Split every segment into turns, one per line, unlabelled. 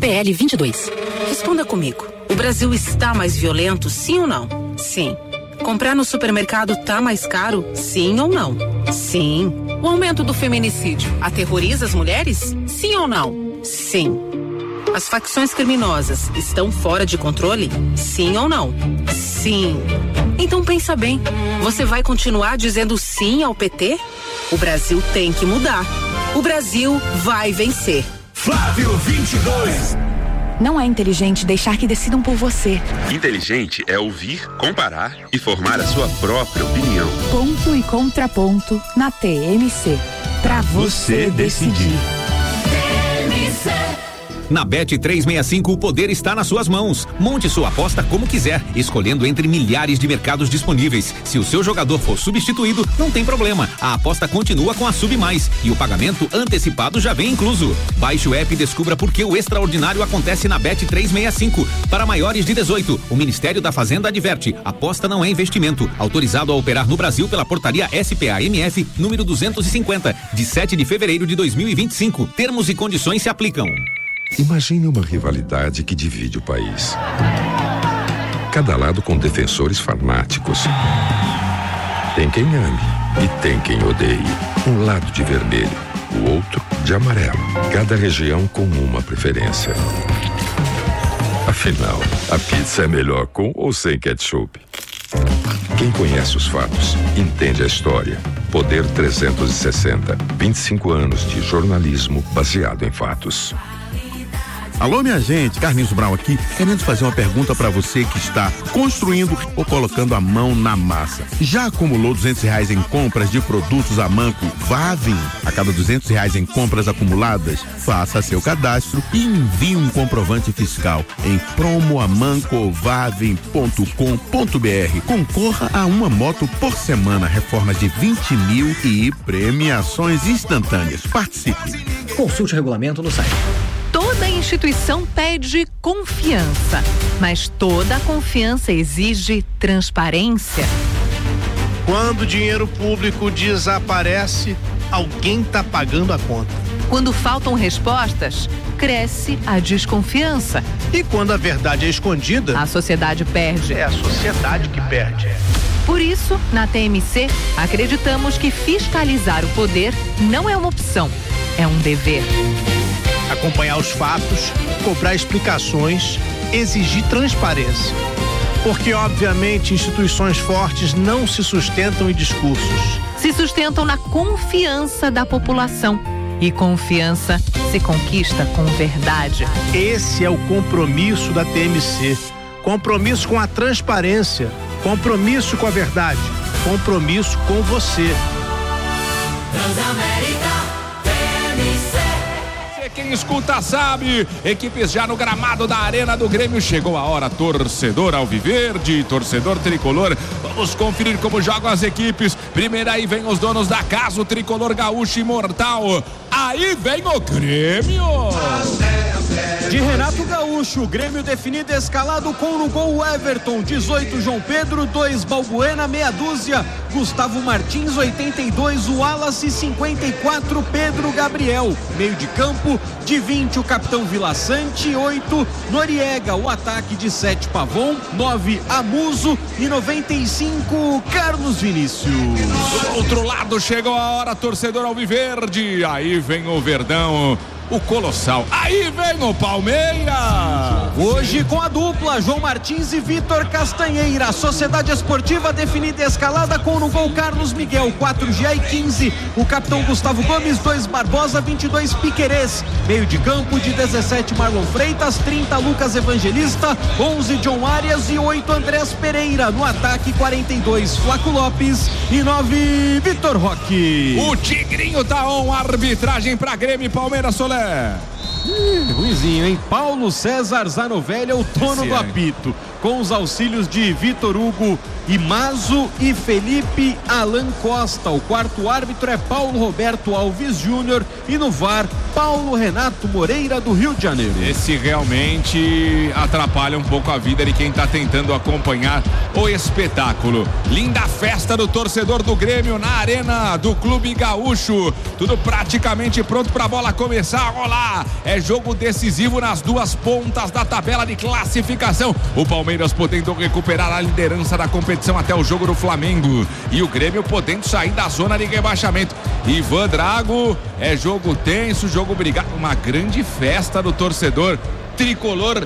PL 22. Responda comigo. O Brasil está mais violento, sim ou não? Sim. Comprar no supermercado tá mais caro, sim ou não? Sim. O aumento do feminicídio aterroriza as mulheres? Sim ou não? Sim. As facções criminosas estão fora de controle? Sim ou não? Sim. Então pensa bem, você vai continuar dizendo sim ao PT? O Brasil tem que mudar. O Brasil vai vencer.
Flávio 22.
Não é inteligente deixar que decidam por você.
Inteligente é ouvir, comparar e formar a sua própria opinião.
Ponto e contraponto na TMC. Pra você decidir.
Na Bet365 o poder está nas suas mãos. Monte sua aposta como quiser, escolhendo entre milhares de mercados disponíveis. Se o seu jogador for substituído, não tem problema. A aposta continua com a Sub Mais e o pagamento antecipado já vem incluso. Baixe o app e descubra por que o extraordinário acontece na Bet365. Para maiores de 18, o Ministério da Fazenda adverte: aposta não é investimento. Autorizado a operar no Brasil pela portaria SPA-MF número 250, de 7 de fevereiro de 2025. Termos e condições se aplicam.
Imagine uma rivalidade que divide o país. Cada lado com defensores fanáticos. Tem quem ame e tem quem odeie. Um lado de vermelho, o outro de amarelo. Cada região com uma preferência. Afinal, a pizza é melhor com ou sem ketchup? Quem conhece os fatos, entende a história. Poder 360. 25 anos de jornalismo baseado em fatos.
Alô, minha gente, Carlinhos Brau aqui, querendo fazer uma pergunta para você que está construindo ou colocando a mão na massa. Já acumulou R$200 em compras de produtos Amanco Vavin? A cada R$200 em compras acumuladas, faça seu cadastro e envie um comprovante fiscal em promoamancovavin.com.br. Concorra a uma moto por semana, reforma de 20 mil e premiações instantâneas. Participe.
Consulte o regulamento no site.
Toda instituição pede confiança, mas toda confiança exige transparência.
Quando o dinheiro público desaparece, alguém está pagando a conta.
Quando faltam respostas, cresce a desconfiança.
E quando a verdade é escondida,
a sociedade perde.
É a sociedade que perde.
Por isso, na TMC, acreditamos que fiscalizar o poder não é uma opção, é um dever.
Acompanhar os fatos, cobrar explicações, exigir transparência. Porque, obviamente, instituições fortes não se sustentam em discursos.
Se sustentam na confiança da população. E confiança se conquista com verdade.
Esse é o compromisso da TMC. Compromisso com a transparência. Compromisso com a verdade. Compromisso com você.
Transamérica TMC.
Quem escuta sabe, equipes já no gramado da Arena do Grêmio. Chegou a hora, torcedor alviverde, torcedor tricolor. Vamos conferir como jogam as equipes. Primeiro aí vem os donos da casa, o tricolor gaúcho imortal. Aí vem o Grêmio.
De Renato Gaúcho, o Grêmio definido escalado com no gol Everton, 18 João Pedro, 2 Balbuena, meia dúzia, Gustavo Martins, 82, o Wallace, 54 Pedro Gabriel, meio de campo, de 20 o capitão Vila Sante, 8 Noriega, o ataque de 7 Pavon, 9 Amuso e 95 Carlos Vinícius.
Do outro lado chegou a hora, torcedor alviverde, aí vem o Verdão, o colossal, aí vem o Palmeiras.
Hoje com a dupla João Martins e Vitor Castanheira, Sociedade Esportiva definida e escalada com no gol Carlos Miguel, 4 Gia e 15 o capitão Gustavo Gomes, 2 Barbosa, 22 Piquerez, meio de campo de 17 Marlon Freitas, 30 Lucas Evangelista, 11 John Arias e 8 Andrés Pereira, no ataque 42 Flaco Lopes e 9 Vitor Roque.
O Tigrinho tá on, arbitragem pra Grêmio e Palmeiras, Solé.
Ruizinho, hein? Paulo César Zanovelli é o dono do apito. com os auxílios de Vitor Hugo Imazo e Felipe Alan Costa. O quarto árbitro é Paulo Roberto Alves Júnior e no VAR, Paulo Renato Moreira, do Rio de Janeiro.
Esse realmente atrapalha um pouco a vida de quem está tentando acompanhar o espetáculo. Linda festa do torcedor do Grêmio na arena do Clube Gaúcho. Tudo praticamente pronto para a bola começar a rolar. É jogo decisivo nas duas pontas da tabela de classificação. O Palmeiras podendo recuperar a liderança da competição até o jogo do Flamengo. E o Grêmio podendo sair da zona de rebaixamento. Ivan Drago, é jogo tenso, jogo brigado. Uma grande festa do torcedor tricolor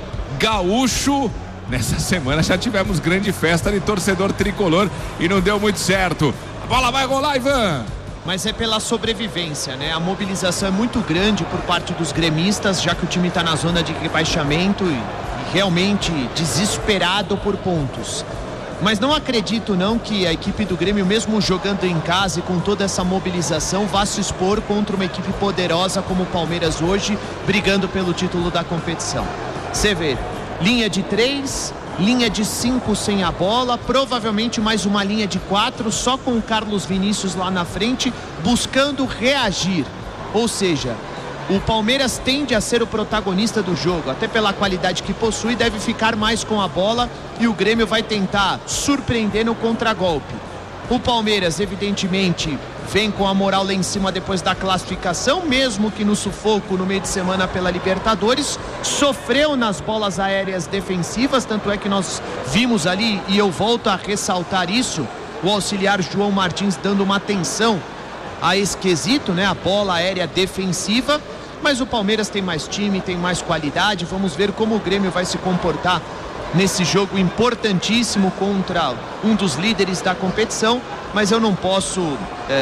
gaúcho. Nessa semana já tivemos grande festa de torcedor tricolor e não deu muito certo. A bola vai rolar, Ivan.
Mas é pela sobrevivência, né? A mobilização é muito grande por parte dos gremistas, já que o time está na zona de rebaixamento e realmente desesperado por pontos. Mas não acredito não que a equipe do Grêmio, mesmo jogando em casa e com toda essa mobilização, vá se expor contra uma equipe poderosa como o Palmeiras hoje, brigando pelo título da competição. Você vê, linha de 3, linha de 5 sem a bola, provavelmente mais uma linha de 4, só com o Carlos Vinícius lá na frente, buscando reagir. Ou seja, o Palmeiras tende a ser o protagonista do jogo, até pela qualidade que possui, deve ficar mais com a bola e o Grêmio vai tentar surpreender no contragolpe. O Palmeiras, evidentemente, vem com a moral lá em cima depois da classificação, mesmo que no sufoco no meio de semana pela Libertadores, sofreu nas bolas aéreas defensivas, tanto é que nós vimos ali, e eu volto a ressaltar isso, o auxiliar João Martins dando uma atenção a esse quesito, né? A bola aérea defensiva, mas o Palmeiras tem mais time, tem mais qualidade. Vamos ver como o Grêmio vai se comportar nesse jogo importantíssimo contra um dos líderes da competição, mas eu não posso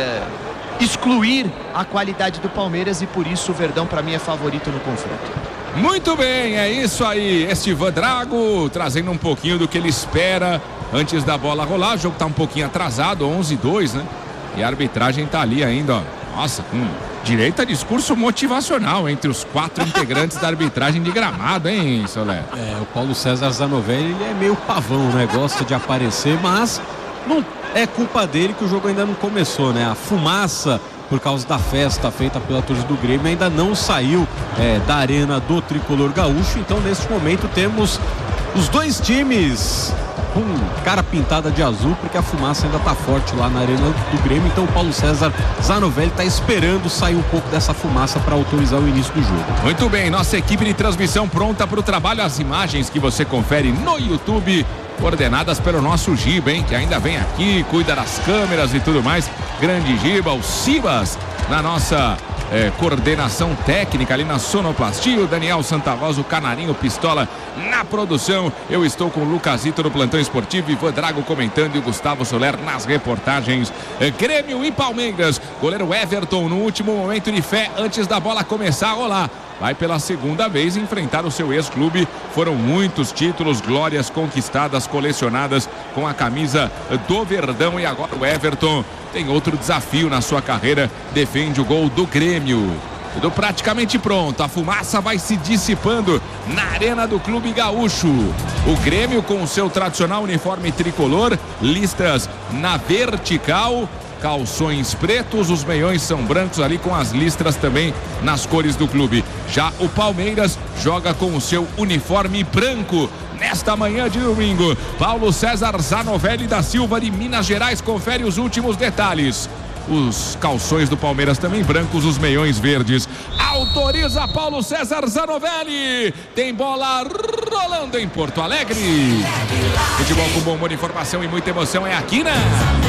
excluir a qualidade do Palmeiras e por isso o Verdão para mim é favorito no confronto.
Muito bem, é isso aí. Este Ivan Drago trazendo um pouquinho do que ele espera antes da bola rolar. O jogo tá um pouquinho atrasado, 11-2, né? E a arbitragem tá ali ainda, ó. Nossa, com direito a discurso motivacional entre os 4 integrantes da arbitragem de Gramado, hein, Soler?
O Paulo César Zanovelli, ele é meio pavão, né? Gosta de aparecer, mas não é culpa dele que o jogo ainda não começou, né? A fumaça, por causa da festa feita pela torcida do Grêmio, ainda não saiu da arena do Tricolor Gaúcho. Então, neste momento, temos os dois times com cara pintada de azul, porque a fumaça ainda tá forte lá na arena do Grêmio. Então o Paulo César Zanovelli tá esperando sair um pouco dessa fumaça para autorizar o início do jogo.
Muito bem, nossa equipe de transmissão pronta para o trabalho. As imagens que você confere no YouTube, coordenadas pelo nosso Giba, hein, que ainda vem aqui, cuida das câmeras e tudo mais. Grande Giba, o Cibas na nossa coordenação técnica ali na sonoplastia, o Daniel Santavoz, o Canarinho Pistola na produção. Eu estou com o Lucasito no plantão esportivo, Ivan Drago comentando e o Gustavo Soler nas reportagens. Grêmio e Palmeiras, goleiro Everton no último momento de fé antes da bola começar a rolar. Vai pela segunda vez enfrentar o seu ex-clube. Foram muitos títulos, glórias conquistadas, colecionadas com a camisa do Verdão. E agora o Everton tem outro desafio na sua carreira. Defende o gol do Grêmio. Tudo praticamente pronto. A fumaça vai se dissipando na arena do Clube Gaúcho. O Grêmio com o seu tradicional uniforme tricolor, listras na vertical, calções pretos, os meiões são brancos ali com as listras também nas cores do clube. Já o Palmeiras joga com o seu uniforme branco nesta manhã de domingo. Paulo César Zanovelli da Silva de Minas Gerais confere os últimos detalhes. Os calções do Palmeiras também brancos, os meiões verdes. Autoriza Paulo César Zanovelli. Tem bola rolando em Porto Alegre. Futebol com bom humor, informação e muita emoção é aqui, né?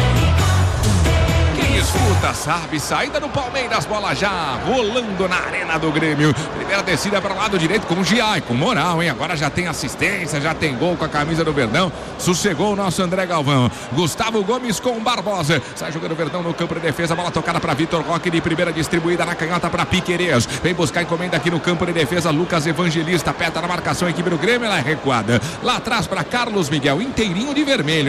Escuta, sabe, saída do Palmeiras, bola já rolando na arena do Grêmio. Primeira descida para o lado direito com o Giai, com moral, hein? Agora já tem assistência, já tem gol com a camisa do Verdão. Sossegou o nosso André Galvão. Gustavo Gomes com o Barbosa. Sai jogando o Verdão no campo de defesa. Bola tocada para Vitor Roque de primeira, distribuída na canhota para Piquerez. Vem buscar encomenda aqui no campo de defesa. Lucas Evangelista aperta na marcação, a equipe do Grêmio, ela é recuada. Lá atrás para Carlos Miguel, inteirinho de vermelho, hein?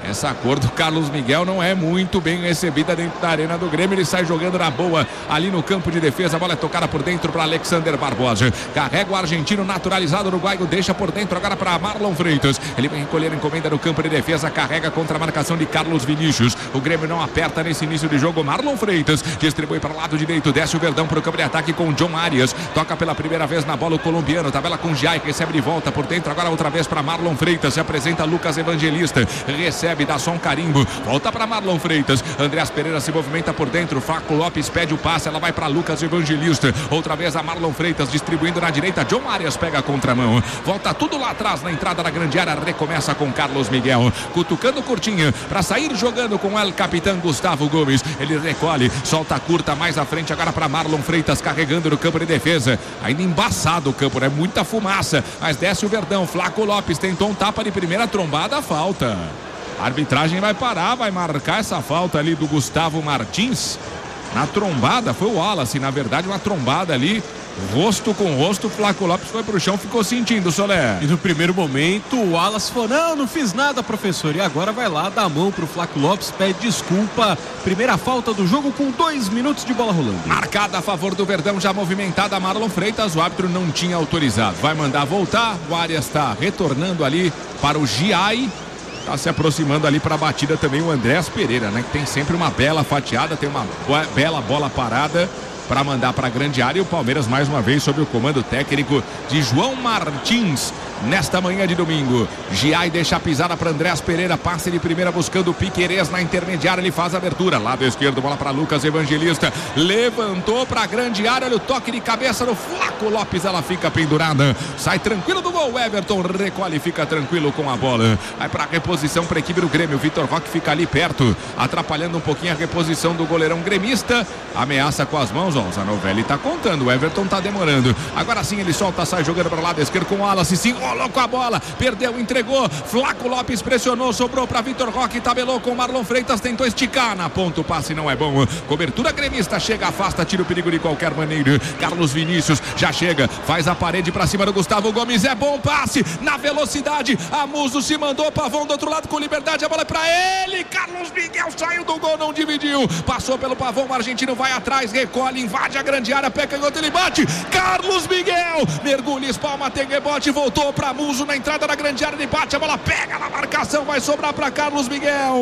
Essa cor do Carlos Miguel não é muito bem recebida dentro da arena do Grêmio. Ele sai jogando na boa ali no campo de defesa. A bola é tocada por dentro para Alexander Barbosa. Carrega o argentino naturalizado uruguaio. Deixa por dentro agora para Marlon Freitas. Ele vem recolher a encomenda no campo de defesa. Carrega contra a marcação de Carlos Vinícius. O Grêmio não aperta nesse início de jogo. Marlon Freitas distribui para o lado direito. Desce o Verdão para o campo de ataque com o John Arias. Toca pela primeira vez na bola o colombiano. Tabela com Giai. Recebe de volta por dentro. Agora outra vez para Marlon Freitas. Se apresenta Lucas Evangelista. Recebe, dá só um carimbo. Volta para Marlon Freitas. Andreas Pereira se movimenta por dentro. Flaco Lopes pede o passe. Ela vai para Lucas Evangelista. Outra vez a Marlon Freitas distribuindo na direita. John Arias pega a contramão. Volta tudo lá atrás na entrada da grande área. Recomeça com Carlos Miguel. Cutucando curtinha para sair jogando com o capitão Gustavo Gomes. Ele recolhe. Solta curta mais à frente agora para Marlon Freitas carregando no campo de defesa. Ainda embaçado o campo, né? Muita fumaça. Mas desce o Verdão. Flaco Lopes tentou um tapa de primeira trombada. Falta. A arbitragem vai parar, vai marcar essa falta ali do Gustavo Martins. Na trombada, foi o Wallace, na verdade, uma trombada ali, rosto com rosto. Flaco Lopes foi pro chão, ficou sentindo, Solé.
E no primeiro momento, o Wallace falou: não fiz nada, professor. E agora vai lá, dá a mão pro Flaco Lopes, pede desculpa. Primeira falta do jogo com 2 minutos de bola rolando.
Marcada a favor do Verdão, já movimentada a Marlon Freitas. O árbitro não tinha autorizado. Vai mandar voltar. O Arias está retornando ali para o Giai. Está se aproximando ali para a batida também o Andreas Pereira, né? Que tem sempre uma bela fatiada, tem uma bela bola parada para mandar para a grande área. E o Palmeiras mais uma vez sob o comando técnico de João Martins. Nesta manhã de domingo, Giai deixa a pisada para Andreas Pereira, passe de primeira buscando o Piquerez na intermediária, ele faz a abertura, lado esquerdo, bola para Lucas Evangelista, levantou para a grande área, olha o toque de cabeça no Flaco Lopes, ela fica pendurada, sai tranquilo do gol, Everton recolhe, fica tranquilo com a bola, vai para a reposição para a equipe do Grêmio, Vitor Roque fica ali perto, atrapalhando um pouquinho a reposição do goleirão gremista, ameaça com as mãos, ó, o Zanovelli tá contando, o Everton tá demorando, agora sim ele solta, sai jogando para o lado esquerdo com o Wallace, sim, rolou com a bola, perdeu, entregou, Flaco Lopes pressionou, sobrou para Vitor Roque, tabelou com Marlon Freitas, tentou esticar, na ponta o passe não é bom, cobertura gremista, chega, afasta, tira o perigo de qualquer maneira, Carlos Vinícius já chega, faz a parede para cima do Gustavo Gomes, é bom passe, na velocidade, Amuso se mandou, Pavão do outro lado com liberdade, a bola é para ele, Carlos Miguel saiu do gol, não dividiu, passou pelo Pavão, o argentino vai atrás, recolhe, invade a grande área, pega em outro, ele bate, Carlos Miguel, mergulha, espalma, tem rebote, voltou para Muso na entrada da grande área, ele bate, a bola pega na marcação, vai sobrar para Carlos Miguel.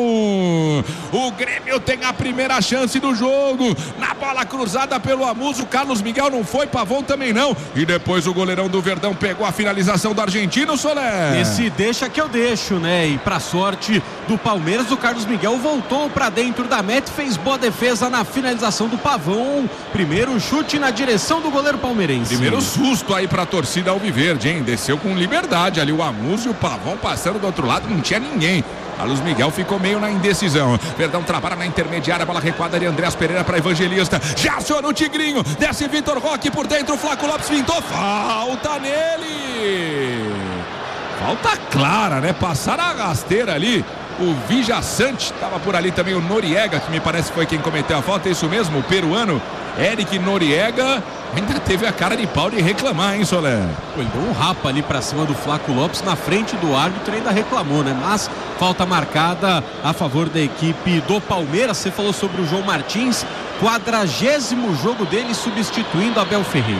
O Grêmio tem a primeira chance do jogo, na bola cruzada pelo Amuso, Carlos Miguel não foi, Pavão também não, e depois o goleirão do Verdão pegou a finalização do argentino, Solé.
Esse deixa que eu deixo, né? E pra sorte do Palmeiras, o Carlos Miguel voltou pra dentro da meta, fez boa defesa na finalização do Pavão, primeiro chute na direção do goleiro palmeirense.
Primeiro susto aí pra torcida alviverde, hein? Desceu com liberdade ali o Amuso e o Pavão passando do outro lado, não tinha ninguém. Carlos Miguel ficou meio na indecisão. Verdão trabalha na intermediária, bola recuada de Andreas Pereira para Evangelista. Já aciona o Tigrinho, desce Vitor Roque por dentro, Flaco Lopes pintou, falta nele. Falta clara, né? Passaram a rasteira ali. O Vijaçante, estava por ali também o Noriega, que me parece que foi quem cometeu a falta, é isso mesmo, o peruano Eric Noriega. Ainda teve a cara de pau de reclamar, hein, Solé?
Ele deu um rapa ali pra cima do Flaco Lopes na frente do árbitro e ainda reclamou, né? Mas falta marcada a favor da equipe do Palmeiras. Você falou sobre o João Martins, 40º jogo dele substituindo Abel Ferreira.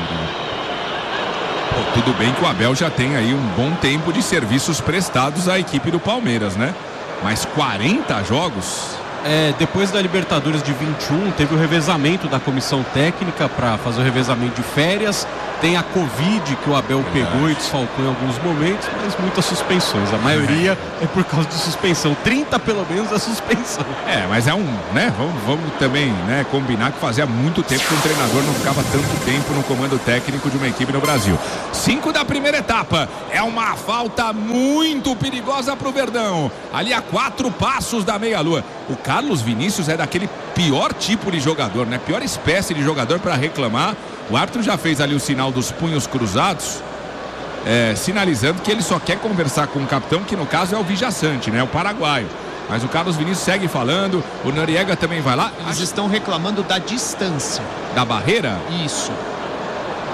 Pô, tudo bem que o Abel já tem aí um bom tempo de serviços prestados à equipe do Palmeiras, né? Mas 40 jogos...
depois da Libertadores de 21, teve o revezamento da comissão técnica para fazer o revezamento de férias. Tem a Covid que o Abel pegou e desfalcou em alguns momentos, mas muitas suspensões. A maioria é por causa de suspensão. 30 pelo menos é suspensão.
Mas é né? Vamos também, né, combinar que fazia muito tempo que um treinador não ficava tanto tempo no comando técnico de uma equipe no Brasil. 5 da primeira etapa. É uma falta muito perigosa pro Verdão. Ali a 4 passos da meia-lua. O Carlos Vinícius é daquele pior tipo de jogador, né? Pior espécie de jogador para reclamar. O árbitro já fez ali o sinal dos punhos cruzados, sinalizando que ele só quer conversar com o capitão, que no caso é o Vijaçante, né? O paraguaio. Mas o Carlos Vinícius segue falando, o Noriega também vai lá.
Eles estão reclamando da distância.
Da barreira?
Isso.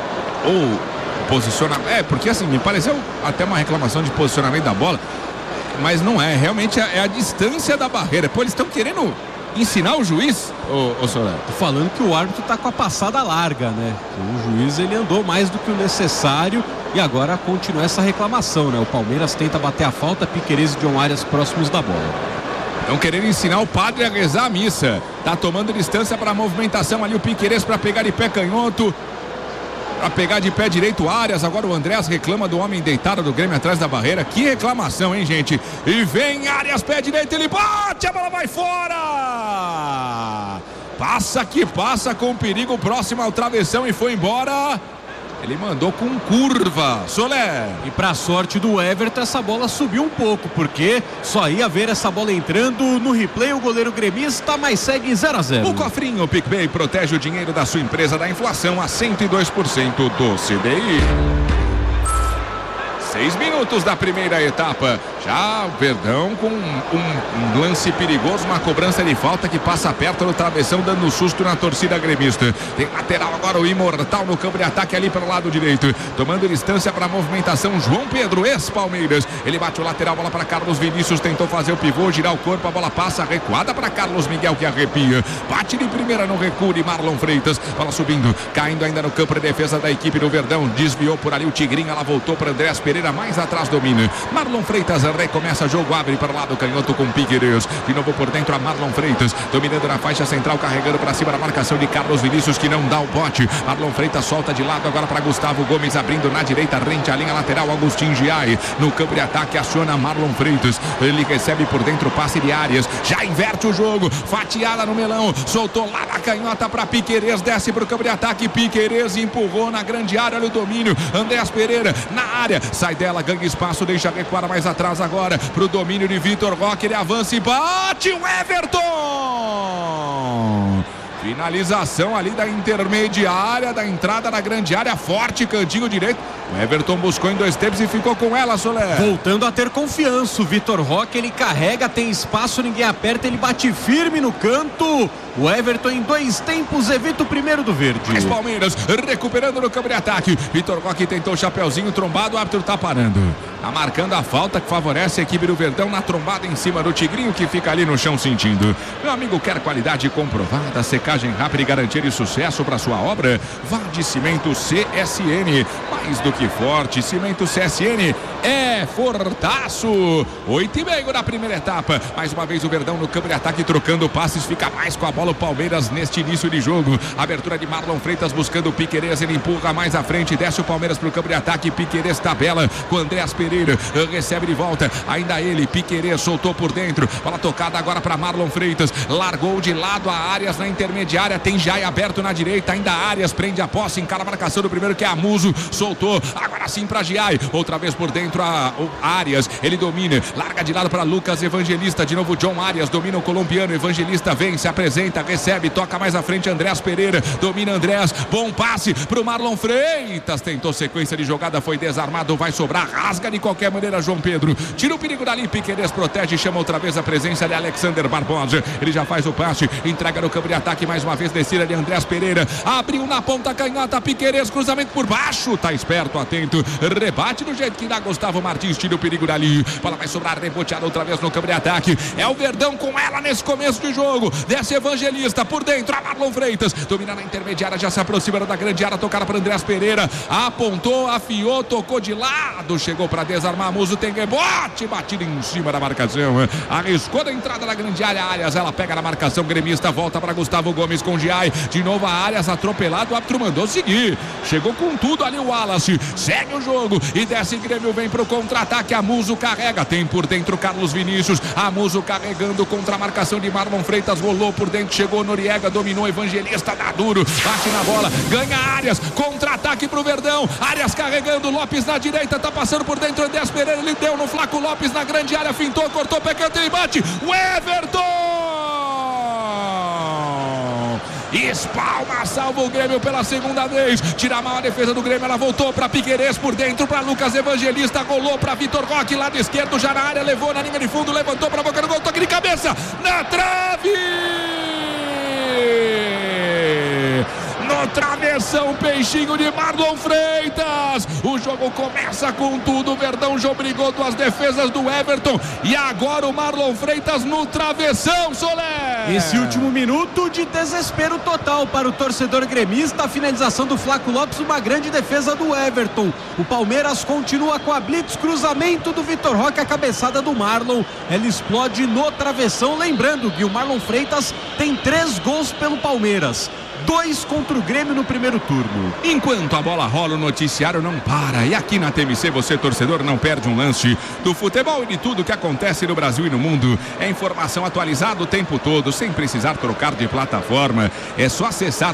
Ou posicionamento. Porque assim, me pareceu até uma reclamação de posicionamento da bola. mas não é, realmente é a distância da barreira. Pô, eles estão querendo ensinar o juiz, ô Soler?
Tô falando que o árbitro tá com a passada larga, né? O juiz, ele andou mais do que o necessário e agora continua essa reclamação, né? O Palmeiras tenta bater a falta, Piquerez e John Arias próximos da bola.
Estão querendo ensinar o padre a rezar a missa. Tá tomando distância para a movimentação ali o Piquerez para pegar de pé canhoto. Para pegar de pé direito Arias. Agora o Andrés reclama do homem deitado do Grêmio atrás da barreira. Que reclamação, hein, gente? E vem Arias, pé direito, ele bate, a bola vai fora. Passa que passa com perigo próximo ao travessão e foi embora. Ele mandou com curva, Soler.
E pra sorte do Everton, essa bola subiu um pouco, porque só ia ver essa bola entrando no replay o goleiro gremista, mas segue 0-0.
O cofrinho PicPay protege o dinheiro da sua empresa da inflação a 102% do CDI. 6 minutos da primeira etapa. Já o Verdão com um lance perigoso, uma cobrança de falta que passa perto do travessão, dando susto na torcida gremista. Tem lateral agora o Imortal no campo de ataque ali pelo lado direito. Tomando distância para a movimentação, João Pedro, ex-Palmeiras. Ele bate o lateral, bola para Carlos Vinícius, tentou fazer o pivô, girar o corpo, a bola passa recuada para Carlos Miguel que arrepia. Bate de primeira no recuo de Marlon Freitas. Bola subindo, caindo ainda no campo de defesa da equipe do Verdão. Desviou por ali o Tigrinho, ela voltou para Andrés Pereira, mais atrás domina. Marlon Freitas recomeça jogo, abre para o lado canhoto com Piquerez. De novo por dentro a Marlon Freitas, dominando na faixa central, carregando para cima da marcação de Carlos Vinícius, que não dá o bote. Marlon Freitas solta de lado agora para Gustavo Gomes, abrindo na direita, rente à linha lateral, Agustin Giai. No campo de ataque aciona Marlon Freitas. Ele recebe por dentro o passe de Arias. Já inverte o jogo, fatiada no melão, soltou lá na canhota para Piquerez, desce para o campo de ataque. Piquerez empurrou na grande área, olha o domínio. Andrés Pereira na área, sai dela, ganha espaço, deixa recuar mais atrás agora para o domínio de Vitor Roque, ele avança e bate o Everton. Finalização ali da intermediária, da entrada na grande área, forte, cantinho direito. O Everton buscou em 2 tempos e ficou com ela, Soler.
Voltando a ter confiança, o Vitor Roque, ele carrega, tem espaço, ninguém aperta, ele bate firme no canto. O Everton em 2 tempos evita o primeiro do verde.
As Palmeiras recuperando no campo de ataque. Vitor Roque tentou o chapeuzinho trombado, o árbitro tá parando. Tá marcando a falta que favorece a equipe do Verdão na trombada em cima do Tigrinho, que fica ali no chão sentindo. Meu amigo, quer qualidade comprovada, secagem rápida e garantia de sucesso para sua obra? Vá de Cimento CSN. Mais do que forte, Cimento CSN é fortaço. 8:30 da primeira etapa. Mais uma vez o Verdão no campo de ataque, trocando passes, fica mais com a bola o Palmeiras neste início de jogo. Abertura de Marlon Freitas buscando o Piquerez, ele empurra mais à frente, desce o Palmeiras para o campo de ataque. Piquerez tabela com Andrés Pereira, recebe de volta, ainda ele, Piquerez soltou por dentro, bola tocada agora para Marlon Freitas, largou de lado a Arias na intermediária, tem Jai aberto na direita, ainda Arias prende a posse, encara a marcação do primeiro que é Amuso, soltou, agora sim para Jai, outra vez por dentro a Arias, ele domina, larga de lado para Lucas Evangelista, de novo John Arias, domina o colombiano, Evangelista vem, se apresenta, recebe, toca mais à frente Andrés Pereira, domina Andrés, bom passe pro Marlon Freitas, tentou sequência de jogada, foi desarmado, vai sobrar, rasga de qualquer maneira João Pedro, tira o perigo dali, Piquerez protege, chama outra vez a presença de Alexander Barbosa, ele já faz o passe, entrega no campo de ataque, mais uma vez descida de Andrés Pereira, abriu na ponta canhota, Piquerez, cruzamento por baixo, tá esperto, atento, rebate do jeito que dá Gustavo Martins, tira o perigo dali, bola vai sobrar, reboteada outra vez no campo de ataque, é o Verdão com ela nesse começo de jogo, desce Evangelista, por dentro, a Marlon Freitas, domina na intermediária, já se aproxima da grande área, tocada para Andrés Pereira, apontou, afiou, tocou de lado, chegou para desarmar, Muso tem rebote, batida em cima da marcação, arriscou da entrada da grande área, Arias, ela pega na marcação gremista, volta para Gustavo Gomes com Giai, de novo a Arias atropelado, o árbitro mandou seguir, chegou com tudo ali o Wallace, segue o jogo e desce Grêmio, vem pro contra-ataque, a Muso carrega, tem por dentro Carlos Vinícius, a Muso carregando contra a marcação de Marlon Freitas, rolou por dentro, chegou Noriega, dominou Evangelista, dá duro, bate na bola, ganha Arias, contra-ataque pro Verdão, Arias carregando, Lopes na direita, tá passando por dentro, Andrés Pereira, ele deu no Flaco Lopes na grande área, fintou, cortou, pecando e bate, o Everton! Espalma, salva o Grêmio pela segunda vez, tira mal a defesa do Grêmio, ela voltou para Piquerez por dentro, para Lucas Evangelista, rolou para Vitor Roque, lado esquerdo já na área, levou na linha de fundo, levantou para a boca do gol, toque de cabeça, na trave! No no travessão, peixinho de Marlon Freitas. O jogo começa com tudo, o Verdão já obrigou duas defesas do Everton e agora o Marlon Freitas no travessão, Solé.
Esse último minuto de desespero total para o torcedor gremista, a finalização do Flaco Lopes, uma grande defesa do Everton. O Palmeiras continua com a blitz, cruzamento do Vitor Roque, a cabeçada do Marlon, ela explode no travessão, lembrando que o Marlon Freitas tem 3 gols pelo Palmeiras, 2 contra o Grêmio no primeiro turno.
Enquanto a bola rola, o noticiário não para. E aqui na TMC, você, torcedor, não perde um lance do futebol e de tudo que acontece no Brasil e no mundo. É informação atualizada o tempo todo, sem precisar trocar de plataforma. É só acessar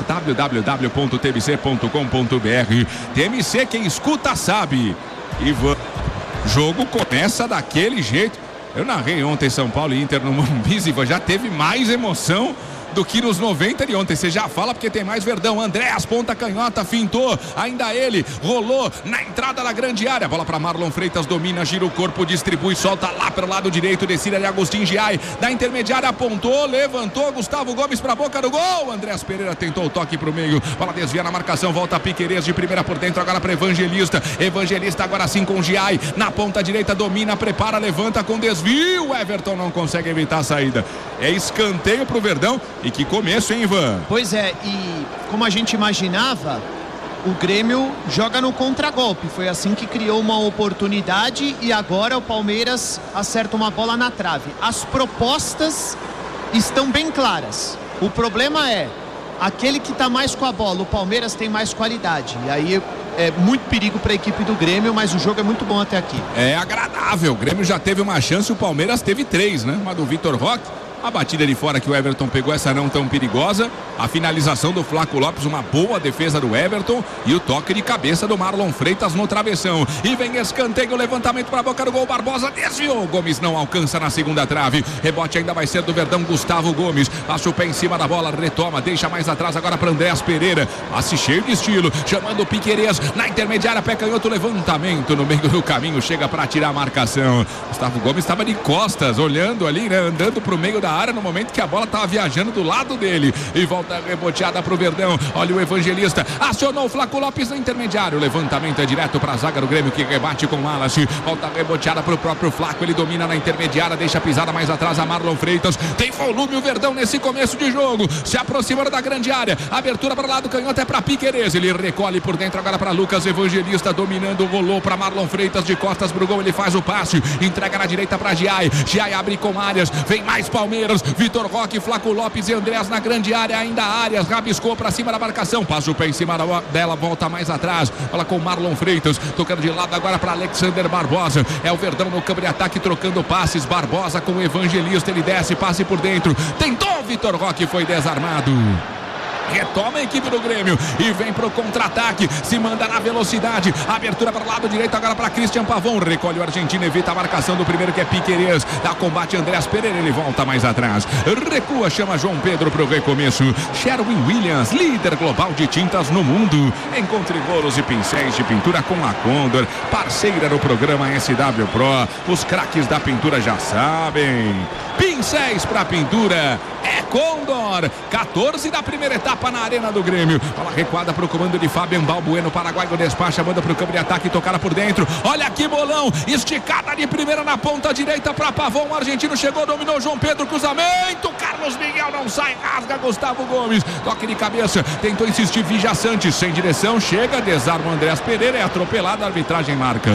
www.tmc.com.br. TMC, quem escuta sabe. E o jogo começa daquele jeito. Eu narrei ontem São Paulo e Inter no Morumbi, já teve mais emoção do que nos 90 de ontem. Você já fala porque tem mais Verdão. Andréas, ponta canhota, fintou, ainda ele, rolou na entrada da grande área, bola para Marlon Freitas, domina, gira o corpo, distribui, solta lá pelo lado direito, descida de Agostinho Giai, da intermediária, apontou, levantou, Gustavo Gomes para a boca do gol, Andréas Pereira tentou o toque para o meio, bola desvia na marcação, volta Piquerez de primeira por dentro, agora para Evangelista agora sim com Giai, na ponta direita, domina, prepara, levanta com desvio, Everton não consegue evitar a saída, é escanteio para o Verdão. E que começo, hein, Ivan?
Pois é, e como a gente imaginava, o Grêmio joga no contragolpe. Foi assim que criou uma oportunidade e agora o Palmeiras acerta uma bola na trave. As propostas estão bem claras. O problema é, aquele que está mais com a bola, o Palmeiras tem mais qualidade. E aí é muito perigo para a equipe do Grêmio, mas o jogo é muito bom até aqui.
É agradável, o Grêmio já teve uma chance, o Palmeiras teve 3, né? Uma do Vitor Roque. A batida de fora que o Everton pegou, essa não tão perigosa. A finalização do Flaco Lopes, uma boa defesa do Everton. E o toque de cabeça do Marlon Freitas no travessão. E vem escanteio, levantamento para a boca do gol. Barbosa desviou. Gomes não alcança na segunda trave. Rebote ainda vai ser do Verdão, Gustavo Gomes. Passa o pé em cima da bola, retoma, deixa mais atrás agora para Andréas Pereira. Passe cheio de estilo, chamando o Piquerez na intermediária, pé canhoto, levantamento no meio do caminho. Chega para tirar a marcação. Gustavo Gomes estava de costas, olhando ali, né? Andando para o meio da área no momento que a bola estava viajando do lado dele e volta reboteada para o Verdão. Olha o Evangelista, acionou o Flaco Lopes no intermediário, o levantamento é direto para a zaga do Grêmio que rebate com o Wallace, volta reboteada para o próprio Flaco, ele domina na intermediária, deixa a pisada mais atrás a Marlon Freitas, tem volume o Verdão nesse começo de jogo, se aproxima da grande área, abertura para o lado canhoto é para Piquerez, ele recolhe por dentro agora para Lucas Evangelista, dominando, rolou para Marlon Freitas de costas pro gol, ele faz o passe, entrega na direita para Giai, Giai abre com Arias, vem mais Palmeiras, Vitor Roque, Flaco Lopes e Andréas na grande área, ainda Arias, rabiscou para cima da marcação, passa o pé em cima dela, volta mais atrás, fala com Marlon Freitas, tocando de lado agora para Alexander Barbosa, é o Verdão no campo de ataque, trocando passes, Barbosa com o Evangelista, ele desce, passe por dentro, tentou, Vitor Roque foi desarmado. Retoma a equipe do Grêmio e vem pro contra-ataque, se manda na velocidade, abertura para o lado direito agora para Christian Pavão, recolhe o argentino, evita a marcação do primeiro que é Piquerez, dá combate Andréas Pereira, ele volta mais atrás, recua, chama João Pedro pro recomeço, Sherwin Williams, líder global de tintas no mundo, encontre rolos e pincéis de pintura com a Condor, parceira do programa SW Pro, os craques da pintura já sabem, pincéis para pintura é Condor, 14 da primeira etapa na Arena do Grêmio, bola recuada para o comando de Fabian Balbueno, Paraguaio despacha, manda para o campo de ataque, tocada por dentro, olha que bolão, esticada de primeira na ponta direita para Pavão, o argentino chegou, dominou João Pedro, cruzamento, Carlos Miguel não sai, rasga Gustavo Gomes, toque de cabeça, tentou insistir Vija Santos, sem direção, chega, desarma o Andréas Pereira, é atropelado, a arbitragem marca,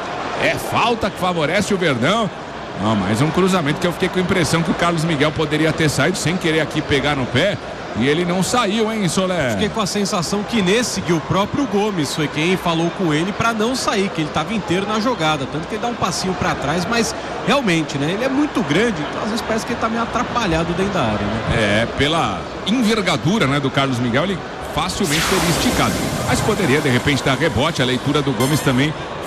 é falta que favorece o Verdão. Não, mais um cruzamento que eu fiquei com a impressão que o Carlos Miguel poderia ter saído sem querer aqui pegar no pé. E ele não saiu, hein, Solé?
Fiquei com a sensação que nesse que o próprio Gomes foi quem falou com ele para não sair, que ele estava inteiro na jogada, tanto que ele dá um passinho para trás, mas realmente, né, ele é muito grande, então às vezes parece que ele tá meio atrapalhado dentro da área, né?
É, pela envergadura, né, do Carlos Miguel, ele facilmente teria esticado, mas poderia de repente dar rebote, a leitura do Gomes também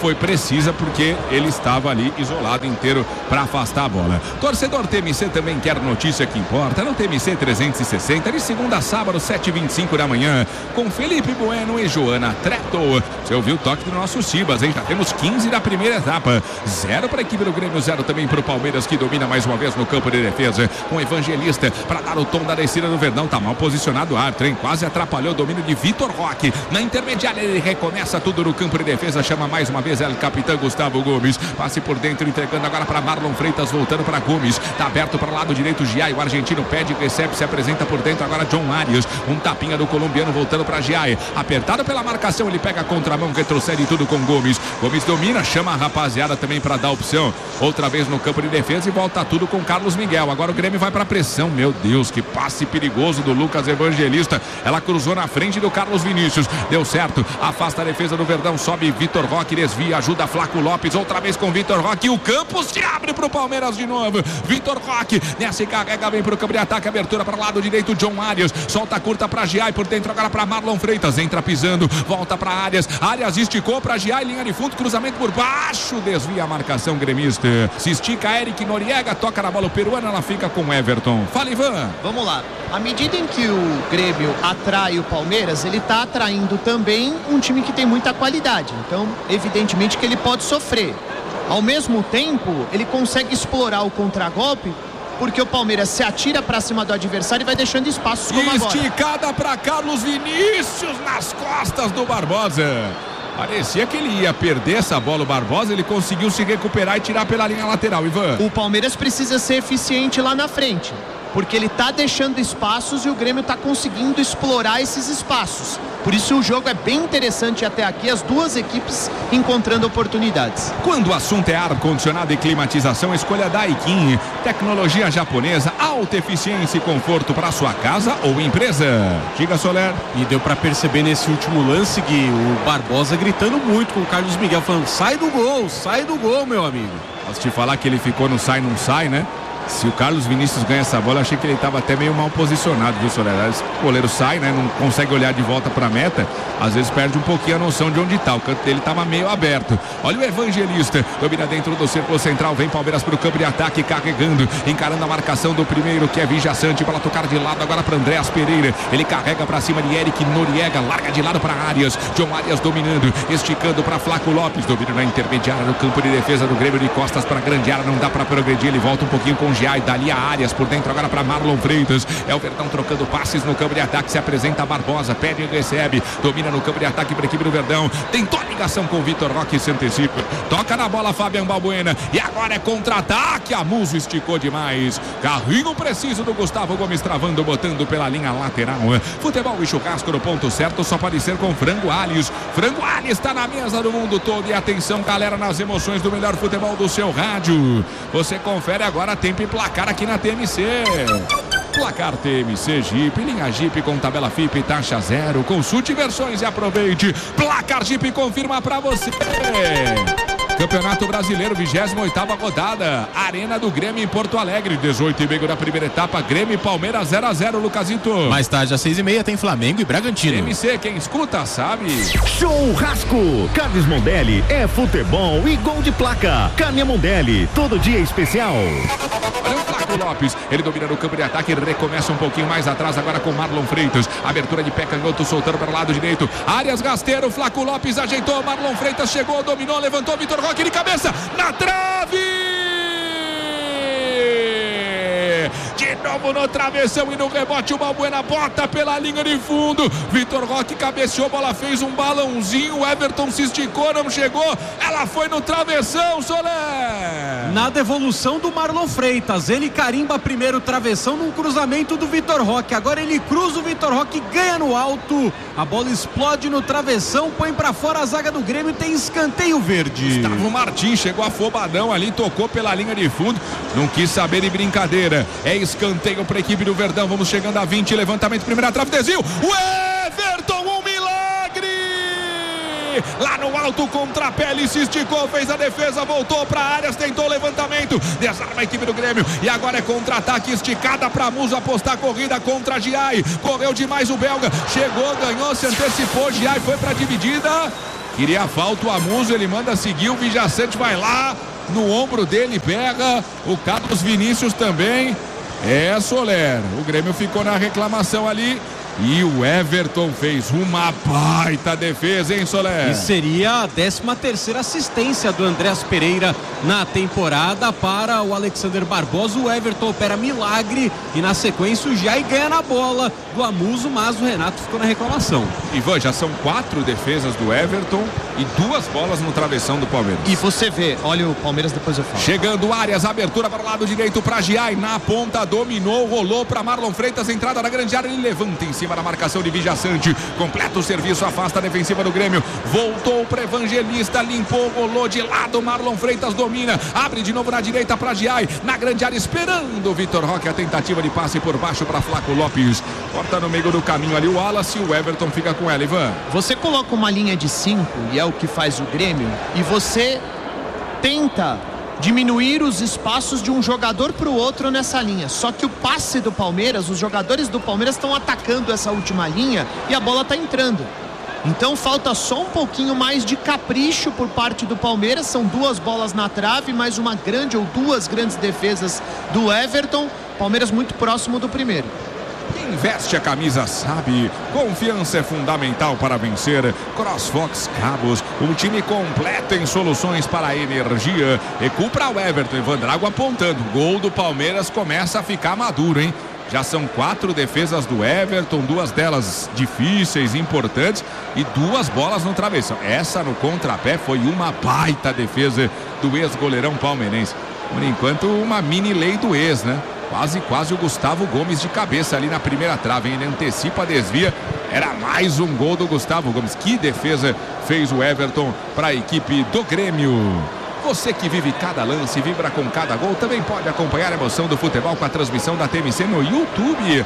foi precisa porque ele estava ali isolado inteiro para afastar a bola. Torcedor TMC também quer notícia que importa no TMC 360 de segunda a sábado 7h25 da manhã com Felipe Bueno e Joana Treto. Você ouviu o toque do nosso Cibas, hein? Já temos 15 da primeira etapa, 0 para a equipe do Grêmio, 0 também para o Palmeiras, que domina mais uma vez no campo de defesa com Evangelista para dar o tom da descida do Verdão. Tá mal posicionado o árbitro, hein? Quase atrapalhou o domínio de Vitor Roque. Na intermediária ele recomeça tudo no campo de defesa, chama mais uma vez o capitão Gustavo Gomes, passe por dentro, entregando agora para Marlon Freitas, voltando para Gomes, tá aberto para o lado direito, Giai, o argentino pede, recebe, se apresenta por dentro agora John Arias, um tapinha do colombiano voltando para Giai, apertado pela marcação, ele pega a contramão, retrocede tudo com Gomes, Gomes domina, chama a rapaziada também para dar opção, outra vez no campo de defesa e volta tudo com Carlos Miguel. Agora o Grêmio vai para pressão, meu Deus, que passe perigoso do Lucas Evangelista, ela cruzou na frente do Carlos Vinícius, deu certo, afasta a defesa do Verdão, sobe Vitor Roque, desvia, ajuda Flaco Lopes, outra vez com Vitor Roque, e o campo se abre pro Palmeiras de novo, Vitor Roque, nessa carrega bem pro campo de ataque, abertura para o lado direito, John Arias, solta curta para Giai, por dentro agora para Marlon Freitas, entra pisando, volta para Arias esticou para Giai, linha de fundo, cruzamento por baixo, desvia a marcação gremista, se estica Eric Noriega, toca na bola o peruano, ela fica com Everton. Fala, Ivan.
Vamos lá, à medida em que o Grêmio atrai o Palmeiras, ele está atraindo também um time que tem muita qualidade, então evidentemente que ele pode sofrer. Ao mesmo tempo, ele consegue explorar o contragolpe, porque o Palmeiras se atira para cima do adversário e vai deixando espaços como agora.
Esticada para Carlos Vinícius nas costas do Barbosa. Parecia que ele ia perder essa bola, o Barbosa, ele conseguiu se recuperar e tirar pela linha lateral, Ivan.
O Palmeiras precisa ser eficiente lá na frente, porque ele está deixando espaços e o Grêmio está conseguindo explorar esses espaços. Por isso o jogo é bem interessante até aqui, as duas equipes encontrando oportunidades.
Quando o assunto é ar-condicionado e climatização, escolha Daikin, tecnologia japonesa, alta eficiência e conforto para sua casa ou empresa. Diga, Soler.
E deu para perceber nesse último lance, Gui, o Barbosa gritando muito com o Carlos Miguel, falando, sai do gol, meu amigo.
Posso te falar que ele ficou no sai, não sai, né? Se o Carlos Vinícius ganha essa bola, eu achei que ele estava até meio mal posicionado, viu, Soler? O goleiro sai, né? Não consegue olhar de volta para a meta. Às vezes perde um pouquinho a noção de onde está. O canto dele estava meio aberto. Olha o Evangelista. Domina dentro do círculo central. Vem Palmeiras para o campo de ataque, carregando. Encarando a marcação do primeiro, que é Vijaçante. Para tocar de lado agora para Andréas Pereira. Ele carrega para cima de Eric Noriega. Larga de lado para Arias. John Arias dominando. Esticando para Flaco Lopes. Domina na intermediária no campo de defesa do Grêmio, de costas para a grande área. Não dá para progredir. Ele volta um pouquinho com Giai, dali a Arias, por dentro agora para Marlon Freitas, é o Verdão trocando passes no campo de ataque, se apresenta a Barbosa, pede e recebe, domina no campo de ataque para a equipe do Verdão, tentou a ligação com o Vitor Roque, se antecipa, toca na bola Fabian Balbuena, e agora é contra-ataque, a Muso esticou demais, carrinho preciso do Gustavo Gomes, travando, botando pela linha lateral. Futebol e churrasco no ponto certo, só pode ser com Frango Alhos. Frango Alhos está na mesa do mundo todo, e atenção, galera, nas emoções do melhor futebol do seu rádio, você confere agora tempo e placar aqui na TMC. Placar TMC Jeep, linha Jeep com tabela FIP e taxa zero. Consulte versões e aproveite. Placar Jeep confirma pra você. Campeonato Brasileiro, 28ª rodada, Arena do Grêmio em Porto Alegre, 18h30 da primeira etapa, Grêmio e Palmeiras 0-0, Lucasito.
Mais tarde, às 6h30, tem Flamengo e Bragantino.
TMC, quem escuta sabe.
Churrasco, Carnes Mondelli, é futebol e gol de placa. Carne Mondelli, todo dia especial.
Olha o Flaco Lopes, ele domina no campo de ataque, recomeça um pouquinho mais atrás agora com Marlon Freitas, abertura de pé canhoto, soltando para o lado direito, Arias Gasteiro, Flaco Lopes ajeitou, Marlon Freitas chegou, dominou, levantou, Vitor Roque de cabeça, na trave! De novo no travessão e no rebote o Balbuena bota pela linha de fundo, Vitor Roque cabeceou, bola fez um balãozinho, o Everton se esticou, não chegou, ela foi no travessão, Soler.
Na devolução do Marlon Freitas, ele carimba primeiro o travessão num cruzamento do Vitor Roque, agora ele cruza o Vitor Roque, ganha no alto, a bola explode no travessão, põe pra fora a zaga do Grêmio, tem escanteio verde.
Gustavo Martins chegou afobadão ali, tocou pela linha de fundo, não quis saber de brincadeira, é escanteio para a equipe do Verdão, vamos chegando a 20, levantamento, primeira trave, desvio, o Everton, um milagre, lá no alto, contra a pele, se esticou, fez a defesa, voltou para Arias, tentou o levantamento, desarma a equipe do Grêmio, e agora é contra-ataque, esticada para Muso, apostar a corrida contra Giai, correu demais o belga, chegou, ganhou, se antecipou, Giai foi para a dividida, queria falta, o Amuso, ele manda seguir, o Vijaçante vai lá, no ombro dele, pega, o Carlos Vinícius também. Soler, o Grêmio ficou na reclamação ali. E o Everton fez uma baita defesa, hein, Soler?
E seria a 13ª assistência do Andrés Pereira na temporada para o Alexander Barbosa. O Everton opera milagre e na sequência o Jai ganha na bola do Amuso, mas o Renato ficou na reclamação.
Ivan, já são 4 defesas do Everton e 2 bolas no travessão do Palmeiras.
E você vê, olha o Palmeiras, depois eu falo.
Chegando Arias, abertura para o lado direito para Jai, na ponta, dominou, rolou para Marlon Freitas, entrada na grande área, ele levanta em cima da marcação de Vijaçante, completa o serviço, afasta a defensiva do Grêmio, voltou para Evangelista, limpou, rolou de lado, Marlon Freitas domina, abre de novo na direita para Jai, na grande área, esperando o Vitor Roque, a tentativa de passe por baixo para Flaco Lopes, corta no meio do caminho ali o Wallace, o Everton fica com ela, Ivan.
Você coloca uma linha de 5 e é o que faz o Grêmio, e você tenta diminuir os espaços de um jogador para o outro nessa linha. Só que o passe do Palmeiras, os jogadores do Palmeiras estão atacando essa última linha e a bola está entrando. Então falta só um pouquinho mais de capricho por parte do Palmeiras. São 2 bolas na trave, mais uma grande ou 2 grandes defesas do Everton. Palmeiras muito próximo do primeiro.
Quem veste a camisa sabe, confiança é fundamental para vencer. CrossFox Cabos, um time completo em soluções para a energia. Recuo para o Everton, Ivan Drago apontando. Gol do Palmeiras começa a ficar maduro, hein? Já são 4 defesas do Everton, 2 delas difíceis, importantes e 2 bolas no travessão. Essa no contrapé foi uma baita defesa do ex-goleirão palmeirense. Por enquanto, uma mini lei do ex, né? Quase o Gustavo Gomes de cabeça ali na primeira trave, hein? Ele antecipa, desvia, era mais um gol do Gustavo Gomes. Que defesa fez o Everton para a equipe do Grêmio. Você que vive cada lance, vibra com cada gol, também pode acompanhar a emoção do futebol com a transmissão da TMC no YouTube,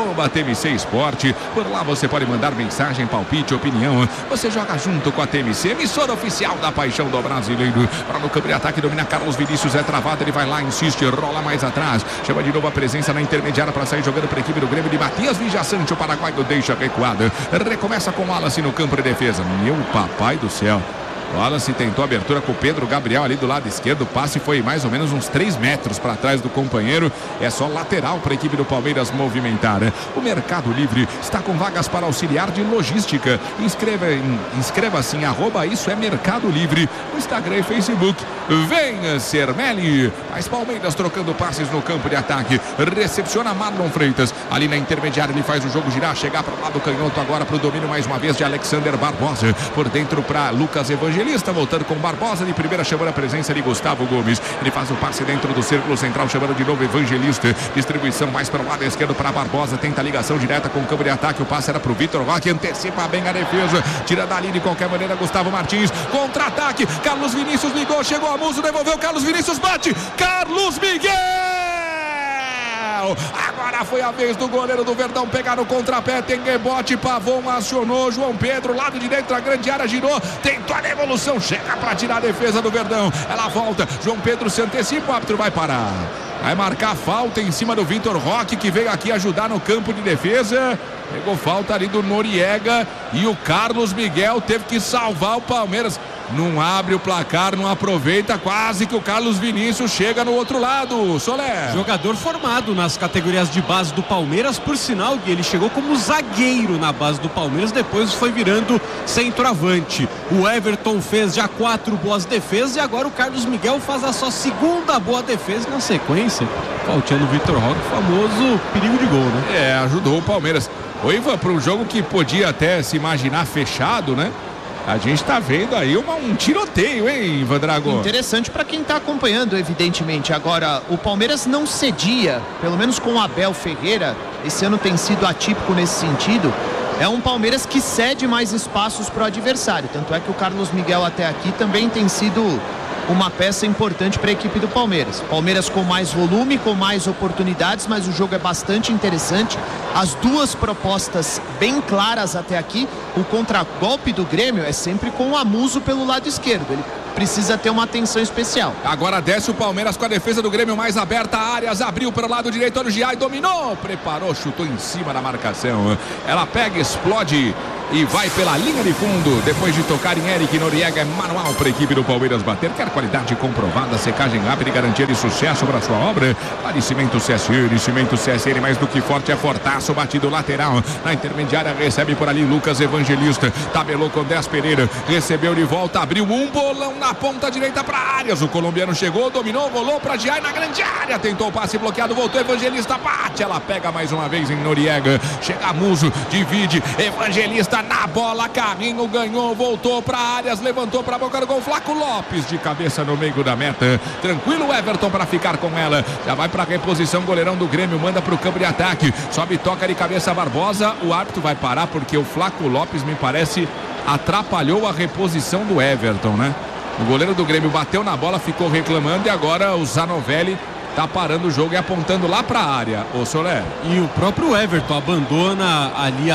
@TMC Esporte. Por lá você pode mandar mensagem, palpite, opinião. Você joga junto com a TMC, emissora oficial da paixão do brasileiro. Para no campo de ataque, domina Carlos Vinícius, é travado, ele vai lá, insiste, rola mais atrás. Chama de novo a presença na intermediária para sair jogando para a equipe do Grêmio de Matias Vijaçante, o paraguaio deixa recuada. Recomeça com o Wallace no campo de defesa. Meu papai do céu. Wallace tentou abertura com o Pedro Gabriel ali do lado esquerdo. O passe foi mais ou menos uns 3 metros para trás do companheiro. É só lateral para a equipe do Palmeiras movimentar. O Mercado Livre está com vagas para auxiliar de logística. Inscreva-se em @isso é Mercado Livre no Instagram e Facebook. Venha ser Meli. As Palmeiras trocando passes no campo de ataque. Recepciona Marlon Freitas. Ali na intermediária ele faz o jogo girar. Chegar para o lado canhoto agora para o domínio mais uma vez de Alexander Barbosa. Por dentro para Lucas Evangelista. Voltando com Barbosa de primeira, chamando a presença de Gustavo Gomes. Ele faz o passe dentro do círculo central, chamando de novo Evangelista. Distribuição mais para o lado esquerdo para Barbosa. Tenta a ligação direta com o campo de ataque. O passe era para o Vitor Roque. Antecipa bem a defesa. Tira dali de qualquer maneira Gustavo Martins. Contra-ataque. Carlos Vinícius ligou. Chegou a Muso. Devolveu. Carlos Vinícius bate. Carlos Miguel. Agora foi a vez do goleiro do Verdão pegar no contrapé, tem rebote, Pavon acionou, João Pedro, lado direito da grande área, girou, tentou a devolução, chega para tirar a defesa do Verdão, ela volta, João Pedro se antecipa, o árbitro vai parar. Vai marcar falta em cima do Vitor Roque, que veio aqui ajudar no campo de defesa. Pegou falta ali do Noriega e o Carlos Miguel teve que salvar o Palmeiras. Não abre o placar, não aproveita, quase que o Carlos Vinícius chega no outro lado. Soler.
Jogador formado nas categorias de base do Palmeiras, por sinal que ele chegou como zagueiro na base do Palmeiras, depois foi virando centroavante. O Everton fez já 4 boas defesas e agora o Carlos Miguel faz a sua segunda boa defesa na sequência. Falteando o Vitor Roque, famoso perigo de gol, né?
Ajudou o Palmeiras. O Ivan, para um jogo que podia até se imaginar fechado, né? A gente tá vendo aí um tiroteio, hein, Ivan Drago?
Interessante para quem tá acompanhando, evidentemente. Agora, o Palmeiras não cedia, pelo menos com o Abel Ferreira, esse ano tem sido atípico nesse sentido. É um Palmeiras que cede mais espaços para o adversário. Tanto é que o Carlos Miguel até aqui também tem sido uma peça importante para a equipe do Palmeiras. Palmeiras com mais volume, com mais oportunidades, mas o jogo é bastante interessante. As 2 propostas bem claras até aqui. O contragolpe do Grêmio é sempre com o Amuso pelo lado esquerdo. Ele precisa ter uma atenção especial.
Agora desce o Palmeiras com a defesa do Grêmio mais aberta. Arias abriu para o lado direito do Giai, dominou, preparou, chutou em cima da marcação. Ela pega, explode e vai pela linha de fundo. Depois de tocar em Eric Noriega, é manual para a equipe do Palmeiras bater. Quer qualidade comprovada, secagem rápida e garantia de sucesso para sua obra? Vale Cimento CSN. Cimento CSN, mais do que forte, é fortaço. Batido lateral. Na intermediária, recebe por ali Lucas Evangelista. Tabelou com 10 Pereira. Recebeu de volta, abriu um bolão na ponta direita para Arias. O colombiano chegou, dominou, rolou para Giai na grande área. Tentou o passe bloqueado, voltou Evangelista, bate. Ela pega mais uma vez em Noriega. Chega Muso, divide. Evangelista na bola, Carrinho ganhou, voltou para Arias, levantou para a boca do gol. Flaco Lopes de cabeça no meio da meta. Tranquilo Everton para ficar com ela. Já vai para a reposição, goleirão do Grêmio, manda para o campo de ataque. Sobe, toca de cabeça Barbosa. O árbitro vai parar porque o Flaco Lopes, me parece, atrapalhou a reposição do Everton, né? O goleiro do Grêmio bateu na bola, ficou reclamando e agora o Zanovelli tá parando o jogo e apontando lá para a área. Ô Soler.
E o próprio Everton abandona ali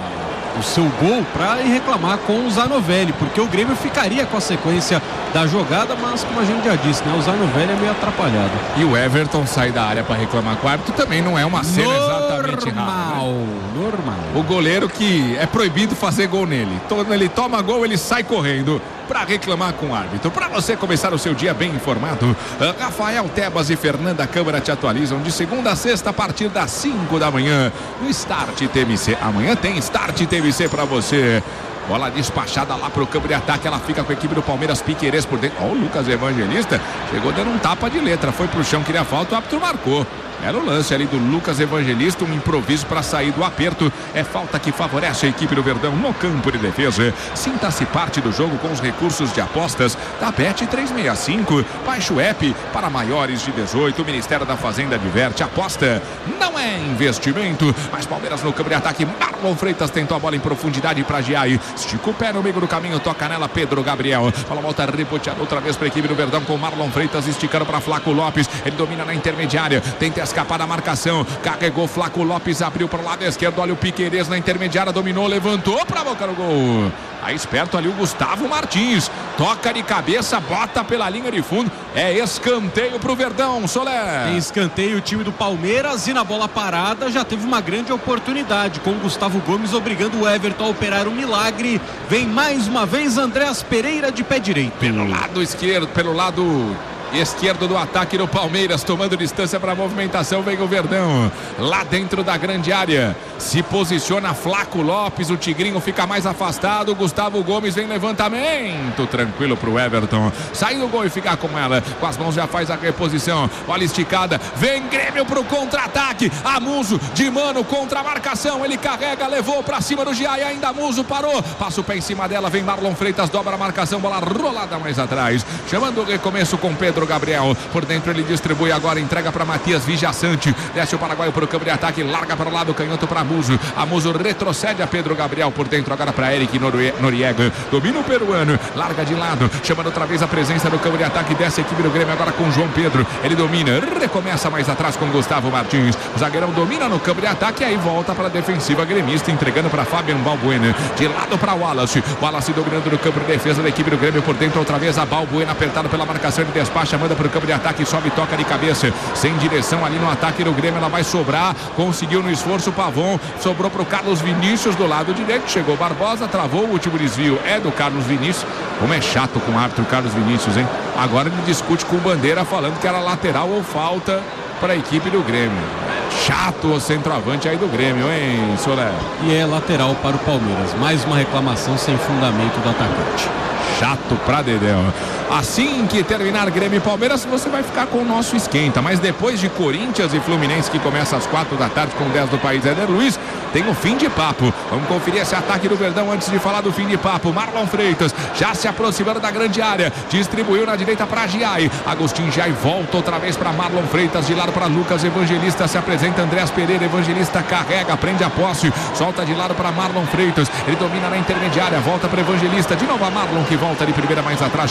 o seu gol para ir reclamar com o Zanovelli, porque o Grêmio ficaria com a sequência da jogada, mas como a gente já disse, né, o Zanovelli é meio atrapalhado.
E o Everton sai da área para reclamar com o árbitro também não é uma cena exatamente rara, né?
Normal.
O goleiro que é proibido fazer gol nele. Quando ele toma gol, ele sai correndo para reclamar com o árbitro. Para você começar o seu dia bem informado, Rafael Tebas e Fernanda Câmara te atualizam de segunda a sexta a partir das 5 da manhã no Start TMC. Amanhã tem Start TMC para você. Bola despachada lá pro campo de ataque. Ela fica com a equipe do Palmeiras. Piquerez por dentro. Ó, o Lucas Evangelista chegou dando um tapa de letra. Foi pro chão, queria falta, o árbitro marcou. Era o lance ali do Lucas Evangelista, um improviso para sair do aperto. É falta que favorece a equipe do Verdão no campo de defesa. Sinta-se parte do jogo com os recursos de apostas da Bet365. Baixe o app para maiores de 18. O Ministério da Fazenda adverte. Aposta não é investimento. Mas Palmeiras no campo de ataque. Marlon Freitas tentou a bola em profundidade para Giai. Estica o pé no meio do caminho, toca nela Pedro Gabriel. Bola volta reboteada outra vez para a equipe do Verdão com Marlon Freitas esticando para Flaco Lopes. Ele domina na intermediária. Tenta escapar da marcação, carregou Flaco Lopes, abriu para o lado esquerdo, olha o Piquerez na intermediária, dominou, levantou para a boca do gol. Aí esperto ali o Gustavo Martins, toca de cabeça, bota pela linha de fundo, é escanteio pro Verdão, Soler.
Tem escanteio o time do Palmeiras e na bola parada já teve uma grande oportunidade com o Gustavo Gomes obrigando o Everton a operar um milagre. Vem mais uma vez Andréas Pereira de pé direito.
Pelo lado esquerdo, pelo lado esquerdo do ataque do Palmeiras, tomando distância para a movimentação, vem o Verdão lá dentro da grande área, se posiciona Flaco Lopes, o Tigrinho fica mais afastado, Gustavo Gomes vem levantamento, tranquilo pro Everton, sai do gol e fica com ela, com as mãos já faz a reposição, olha esticada, vem Grêmio pro contra-ataque, Amuso de mano contra a marcação, ele carrega, levou para cima do Giai, ainda Amuso parou, passa o pé em cima dela, vem Marlon Freitas, dobra a marcação, bola rolada mais atrás, chamando o recomeço com Pedro Gabriel, por dentro ele distribui agora, entrega para Matias Vijaçante, desce o paraguaio para o campo de ataque, larga para o lado canhoto para Amuso, Amuso retrocede a Pedro Gabriel, por dentro agora para Eric Noriega, domina o peruano, larga de lado, chamando outra vez a presença do campo de ataque, desce a equipe do Grêmio agora com João Pedro, ele domina, recomeça mais atrás com Gustavo Martins, o zagueirão domina no campo de ataque, aí volta para a defensiva gremista, entregando para Fabian Balbuena, de lado para Wallace dominando no campo de defesa da equipe do Grêmio, por dentro outra vez a Balbuena, apertado pela marcação de despacho, manda para o campo de ataque, sobe, toca de cabeça, sem direção ali no ataque do Grêmio, ela vai sobrar, conseguiu no esforço o Pavon, sobrou para o Carlos Vinícius do lado direito, chegou Barbosa, travou, o último desvio é do Carlos Vinícius, como é chato com o árbitro Carlos Vinícius, hein? Agora ele discute com o Bandeira falando que era lateral ou falta para a equipe do Grêmio. Chato o centroavante aí do Grêmio, hein, Soler?
E é lateral para o Palmeiras, mais uma reclamação sem fundamento do atacante.
Chato pra dedéu. Assim que terminar Grêmio e Palmeiras, você vai ficar com o nosso esquenta. Mas depois de Corinthians e Fluminense, que começa às 4 da tarde com 10 do país, Éder Luiz, tem o fim de papo. Vamos conferir esse ataque do Verdão antes de falar do fim de papo. Marlon Freitas já se aproximando da grande área. Distribuiu na direita para Giai. Agostinho Giai volta outra vez para Marlon Freitas. De lado para Lucas Evangelista. Se apresenta Andréas Pereira. Evangelista carrega, prende a posse. Solta de lado para Marlon Freitas. Ele domina na intermediária. Volta para Evangelista. De novo a Marlon que volta de primeira mais atrás, chamando de novo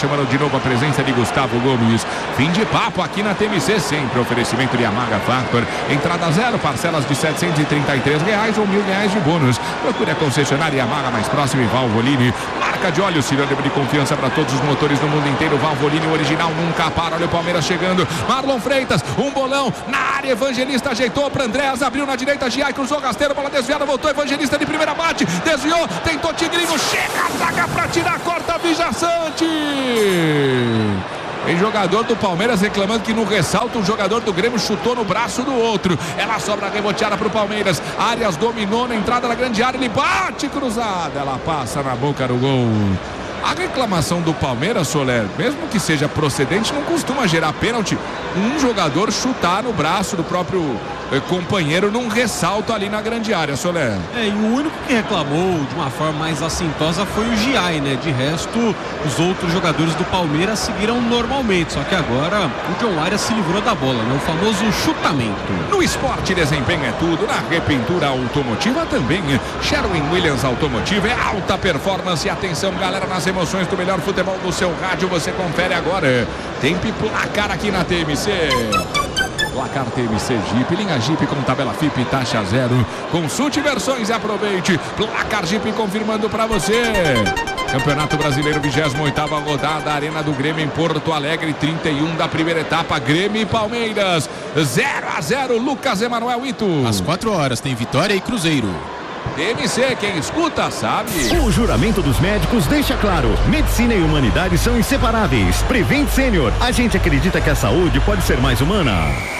jogo, a presença de Gustavo Gomes. Fim de papo aqui na TMC, sempre oferecimento de Yamaha Factor. Entrada 0, parcelas de R$ 733 ou R$ 1.000 de bônus. Procure a concessionária Yamaha mais próxima e Valvoline. Marca de óleo, sinônimo de confiança para todos os motores do mundo inteiro. Valvoline, o original nunca para. Olha o Palmeiras chegando. Marlon Freitas, um bolão na área. Evangelista ajeitou para Andréas, abriu na direita. Giai cruzou, Gasteiro, bola desviada, voltou. Evangelista de primeira, bate, desviou, tentou Tigrinho, chega a zaga para tirar, corta Vija Sante. Tem jogador do Palmeiras reclamando que no ressalto o jogador do Grêmio chutou no braço do outro. Ela sobra reboteada para o Palmeiras. Arias dominou na entrada da grande área. Ele bate cruzada. Ela passa na boca do gol. A reclamação do Palmeiras, Soler, mesmo que seja procedente, não costuma gerar pênalti. Um jogador chutar no braço do próprio companheiro num ressalto ali na grande área, Soler.
E o único que reclamou de uma forma mais assintosa foi o Giai, né? De resto, os outros jogadores do Palmeiras seguiram normalmente, só que agora o John Arias se livrou da bola, né? O famoso chutamento.
No esporte, desempenho é tudo. Na repintura automotiva também. Sherwin-Williams Automotiva é alta performance. Atenção, galera, nas emoções do melhor futebol do seu rádio, você confere agora. Tempo e placar aqui na TMC. Placar TMC Jeep, linha Jeep com tabela FIP, taxa zero. Consulte versões e aproveite. Placar Jeep confirmando para você. Campeonato Brasileiro, 28ª rodada, Arena do Grêmio em Porto Alegre, 31 da primeira etapa, Grêmio e Palmeiras, 0-0, Lucas Emanuel Ito.
Às 4 horas tem Vitória e Cruzeiro.
TMC, quem escuta sabe.
O juramento dos médicos deixa claro: medicina e humanidade são inseparáveis. Prevent Senior, a gente acredita que a saúde pode ser mais humana.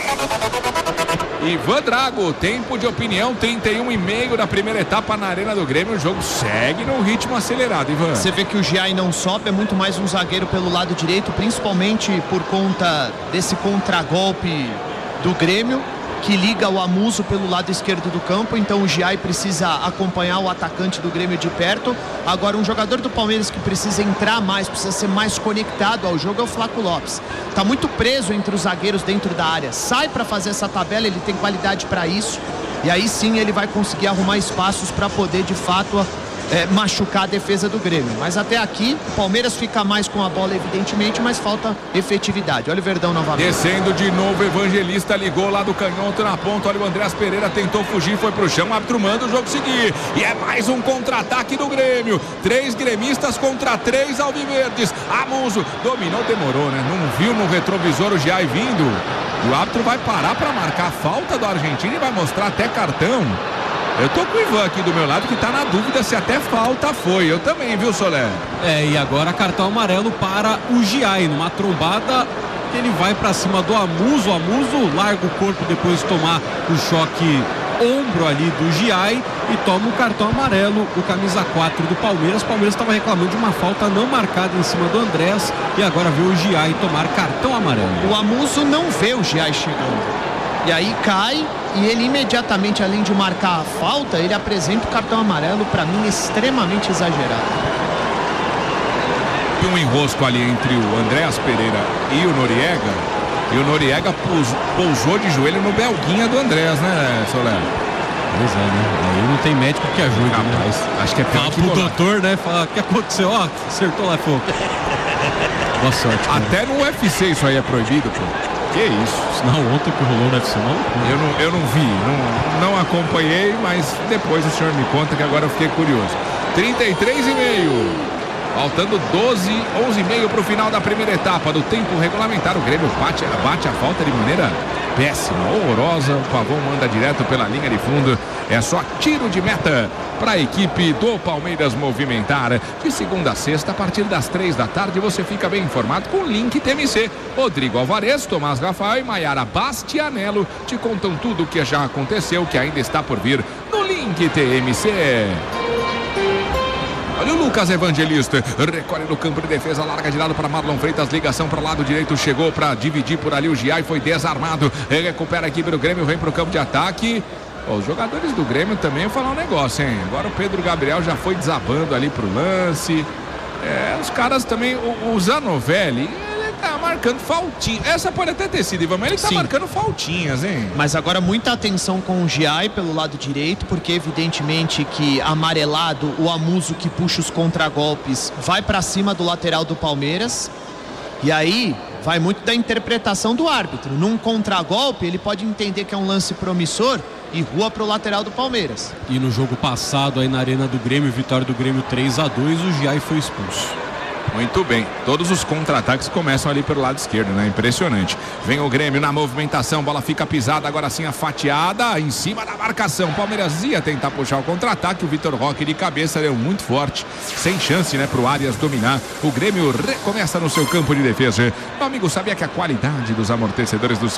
Ivan Drago, tempo de opinião, 31,5 da primeira etapa na Arena do Grêmio. O jogo segue num ritmo acelerado, Ivan.
Você vê que o Giai não sobe, é muito mais um zagueiro pelo lado direito, principalmente por conta desse contragolpe do Grêmio, que liga o Amuso pelo lado esquerdo do campo. Então o Giai precisa acompanhar o atacante do Grêmio de perto. Agora, um jogador do Palmeiras que precisa entrar mais, precisa ser mais conectado ao jogo, é o Flaco Lopes. Tá muito preso entre os zagueiros dentro da área. Sai para fazer essa tabela, ele tem qualidade para isso. E aí sim ele vai conseguir arrumar espaços para poder de fato machucar a defesa do Grêmio. Mas até aqui o Palmeiras fica mais com a bola, evidentemente, mas falta efetividade. Olha o Verdão novamente.
Descendo de novo, Evangelista ligou lá do canhoto na ponta. Olha o Andréas Pereira, tentou fugir, foi pro chão, árbitro manda o jogo seguir. E é mais um contra-ataque do Grêmio. 3 gremistas contra 3 alviverdes. Amuso dominou, demorou, né? Não viu no retrovisor o Giai vindo. E o árbitro vai parar para marcar a falta do argentino e vai mostrar até cartão. Eu tô com o Ivan aqui do meu lado, que tá na dúvida se até falta foi. Eu também, viu, Soler?
E agora cartão amarelo para o Giai, numa trombada. Ele vai para cima do Amuso. O Amuso larga o corpo depois de tomar o choque ombro ali do Giai e toma o cartão amarelo, o camisa 4 do Palmeiras. O Palmeiras estava reclamando de uma falta não marcada em cima do Andrés e agora vê o Giai tomar cartão amarelo.
O Amuso não vê o Giai chegando. E aí cai e ele imediatamente, além de marcar a falta, ele apresenta o cartão amarelo, para mim extremamente exagerado.
E um enrosco ali entre o Andréas Pereira e o Noriega. E o Noriega pousou de joelho no belguinha do Andréas, né, Soler?
Pois é, né? Aí não tem médico que ajude,
rapaz, né? Acho que é
fala pro doutor, né? Fala, o que aconteceu? Ó, acertou lá, fogo. Boa sorte.
Até no UFC isso aí é proibido, pô. Que isso?
Não, ontem que rolou no UFC não?
Eu não vi, não acompanhei, mas depois o senhor me conta, que agora eu fiquei curioso. 33,5. Faltando 11,5 para o final da primeira etapa do tempo regulamentar. O Grêmio bate a falta de maneira péssima, horrorosa. O Pavão manda direto pela linha de fundo. É só tiro de meta para a equipe do Palmeiras movimentar. De segunda a sexta, a partir das 3 da tarde, você fica bem informado com o Link TMC. Rodrigo Alvarez, Tomás Rafael e Maiara Bastianello te contam tudo o que já aconteceu, que ainda está por vir no Link TMC. Olha o Lucas Evangelista, recolhe no campo de defesa, larga de lado para Marlon Freitas, ligação para o lado direito, chegou para dividir por ali o Giai, foi desarmado, recupera a equipe do Grêmio, vem para o campo de ataque. Os jogadores do Grêmio também vão falar um negócio, hein? Agora o Pedro Gabriel já foi desabando ali pro lance. Os caras também, o Zanovelli, ele tá marcando faltinha. Essa pode até ter sido, Ivan, mas ele tá marcando faltinhas, hein?
Mas agora muita atenção com o Giai pelo lado direito, porque evidentemente que amarelado, o Amuso que puxa os contragolpes vai para cima do lateral do Palmeiras. E aí vai muito da interpretação do árbitro. Num contragolpe, ele pode entender que é um lance promissor e rua pro lateral do Palmeiras.
E no jogo passado aí na Arena do Grêmio, vitória do Grêmio 3-2, o Giai foi expulso.
Muito bem, todos os contra-ataques começam ali pelo lado esquerdo, né? Impressionante. Vem o Grêmio na movimentação, bola fica pisada, agora sim a fatiada em cima da marcação. Palmeiras ia tentar puxar o contra-ataque, o Vitor Roque de cabeça deu muito forte, sem chance, né, pro Arias dominar. O Grêmio recomeça no seu campo de defesa. Meu amigo, sabia que a qualidade dos amortecedores do seu